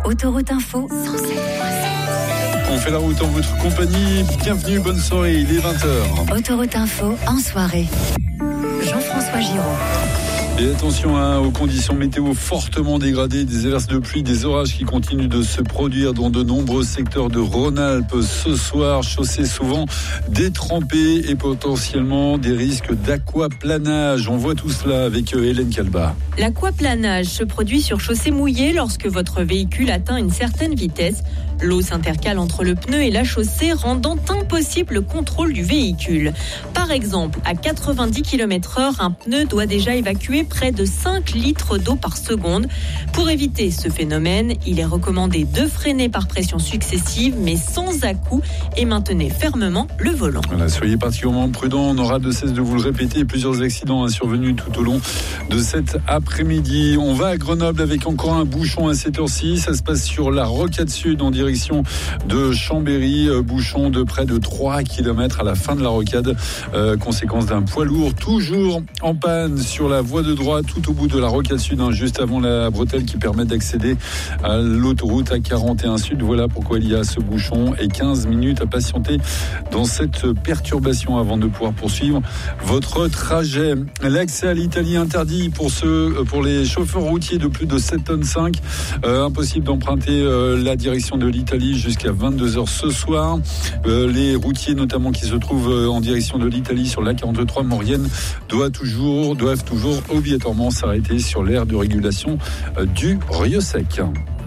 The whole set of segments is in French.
Autoroute Info 107.7. On fait la route en votre compagnie. Bienvenue, bonne soirée, il est 20h. Autoroute Info en soirée. Jean-François Giraud. Et attention aux conditions météo fortement dégradées, des averses de pluie, des orages qui continuent de se produire dans de nombreux secteurs de Rhône-Alpes. Ce soir, chaussée souvent détrempée et potentiellement des risques d'aquaplanage. On voit tout cela avec Hélène Calba. L'aquaplanage se produit sur chaussée mouillée lorsque votre véhicule atteint une certaine vitesse. L'eau s'intercale entre le pneu et la chaussée, rendant impossible le contrôle du véhicule. Par exemple, à 90 km/h, un pneu doit déjà évacuer près de 5 litres d'eau par seconde. Pour éviter ce phénomène, il est recommandé de freiner par pression successive, mais sans à-coups, et maintenez fermement le volant. Voilà, soyez particulièrement prudents, on aura de cesse de vous le répéter. Plusieurs accidents survenus tout au long de cet après-midi. On va à Grenoble avec encore un bouchon à cette heure-ci. Ça se passe sur la Rocade Sud en direction de Chambéry. Bouchon de près de 3 km à la fin de la rocade. Conséquence d'un poids lourd toujours en panne sur la voie de droite tout au bout de la Rocade Sud, juste avant la bretelle qui permet d'accéder à l'autoroute A41 Sud. Voilà pourquoi il y a ce bouchon et 15 minutes à patienter dans cette perturbation avant de pouvoir poursuivre votre trajet. L'accès à l'Italie interdit pour les chauffeurs routiers de plus de 7,5 tonnes. Impossible d'emprunter la direction de l'Italie jusqu'à 22h ce soir. Les routiers notamment qui se trouvent en direction de l'Italie sur l'A43 Maurienne doivent toujours obligatoirement s'arrêter sur l'aire de régulation du Rieux-Sec.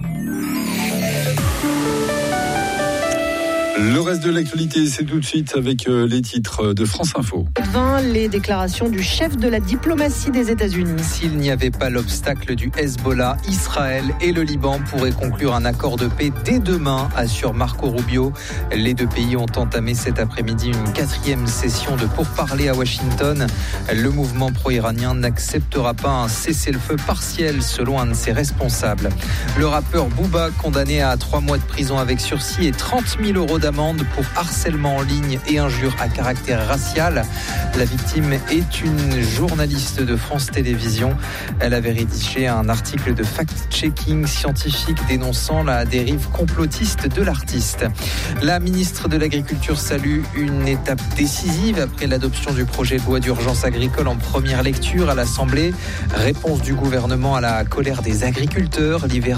Le reste de l'actualité, c'est tout de suite avec les titres de France Info. Les déclarations du chef de la diplomatie des États-Unis. S'il n'y avait pas l'obstacle du Hezbollah, Israël et le Liban pourraient conclure un accord de paix dès demain, assure Marco Rubio. Les deux pays ont entamé cet après-midi une 4e session de pourparlers à Washington. Le mouvement pro-iranien n'acceptera pas un cessez-le-feu partiel, selon un de ses responsables. Le rappeur Booba, condamné à 3 mois de prison avec sursis et 30 000 € d'amende pour harcèlement en ligne et injures à caractère racial. La victime est une journaliste de France Télévisions. Elle avait rédigé un article de fact-checking scientifique dénonçant la dérive complotiste de l'artiste. La ministre de l'Agriculture salue une étape décisive après l'adoption du projet de loi d'urgence agricole en première lecture à l'Assemblée. Réponse du gouvernement à la colère des agriculteurs. L'hiver